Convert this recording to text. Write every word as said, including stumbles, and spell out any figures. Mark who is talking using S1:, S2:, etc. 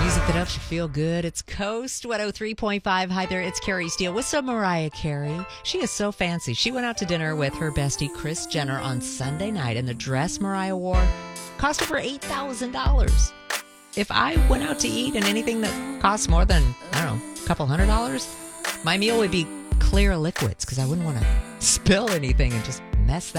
S1: Music that helps you feel good. It's Coast one oh three point five. Hi there, it's Carrie Steele with some Mariah Carey. She is so fancy. She went out to dinner with her bestie Kris Jenner on Sunday night, and the dress Mariah wore cost over eight thousand dollars. If I went out to eat and anything that costs more than, I don't know, a couple hundred dollars, my meal would be clear liquids because I wouldn't want to spill anything and just mess that